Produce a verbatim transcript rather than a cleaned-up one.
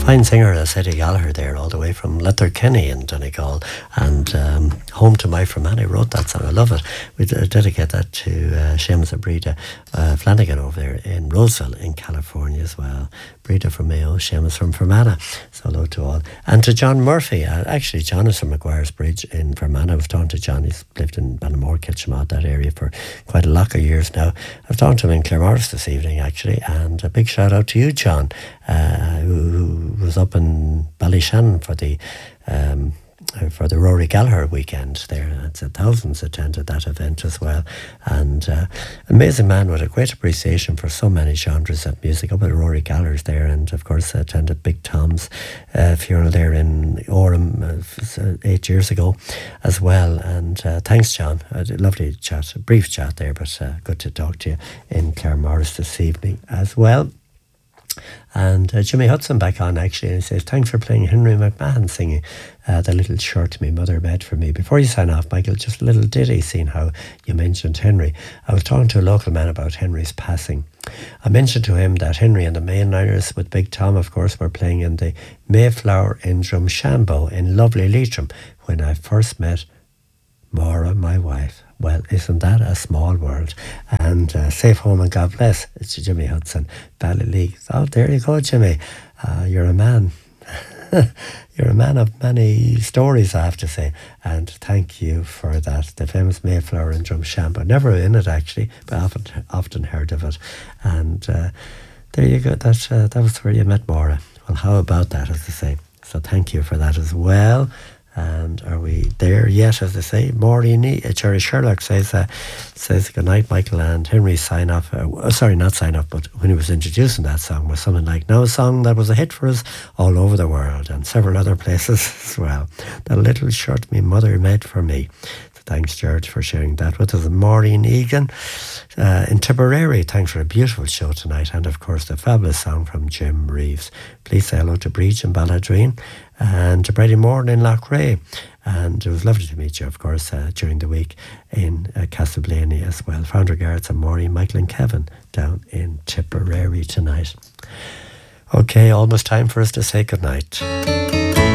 Fine singer, I said Gallagher there, all the way from Letterkenny in Donegal, and um, Home to My Fermanagh wrote that song. I love it. We d- dedicate that to uh, Seamus and Breda uh, Flanagan over there in Roseville in California as well. Breda from Mayo, Seamus from Fermanagh. So hello to all. And to John Murphy. Uh, actually, John is from Maguire's Bridge in Fermanagh. I've talked to John. He's lived in Banamore, Kilchimod, that area for quite a lot of years now. I've talked to him in Claremorris this evening, actually. And a big shout out to you, John, uh, who, who was up in Ballyshannon for the um, for the Rory Gallagher weekend there. It's a thousands attended that event as well, and uh, amazing man with a great appreciation for so many genres of music. Up at Rory Gallagher's there, and of course attended Big Tom's uh, funeral there in Orem uh, eight years ago as well. And uh, thanks, John. A lovely chat, a brief chat there, but uh, good to talk to you in Claremorris this evening as well. And uh, Jimmy Hudson back on actually, and he says, thanks for playing Henry McMahon singing uh, the little shirt my mother made for me. Before you sign off, Michael, just a little ditty, seeing how you mentioned Henry. I was talking to a local man about Henry's passing. I mentioned to him that Henry and the Mainliners with Big Tom, of course, were playing in the Mayflower in Drumshambo in lovely Leitrim when I first met Maura, my wife. Well, isn't that a small world? And uh, safe home and God bless. It's Jimmy Hudson, Ballyleague. Oh, there you go, Jimmy. Uh, you're a man. You're a man of many stories, I have to say. And thank you for that. The famous Mayflower in Drumshambo. Never in it, actually, but often, often heard of it. And uh, there you go. That, uh, that was where you met Maura. Well, how about that, as I say? So thank you for that as well. And are we there yet, as they say? Maureen, uh, Jerry Sherlock says, uh, says good night, Michael, and Henry sign off. Uh, sorry, not sign off, but when he was introducing that song was something like, now a song that was a hit for us all over the world and several other places as well. That little shirt my mother made for me. So thanks, George, for sharing that with us. And Maureen Egan uh, in Tipperary, thanks for a beautiful show tonight. And of course, the fabulous song from Jim Reeves. Please say hello to Breach and Balladreen, and to Brady Moore in Loughrea. And it was lovely to meet you, of course, uh, during the week in uh, Castleblaney as well. Founder regards and Maureen, Michael and Kevin down in Tipperary tonight. Okay, almost time for us to say goodnight.